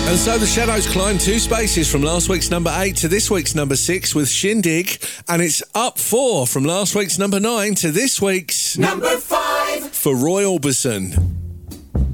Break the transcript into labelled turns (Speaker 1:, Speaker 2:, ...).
Speaker 1: And so the Shadows climbed 2 spaces from last week's number 8 to this week's number 6 with Shindig, and it's up 4 from last week's number 9 to this week's
Speaker 2: number 5
Speaker 1: for Roy Orbison.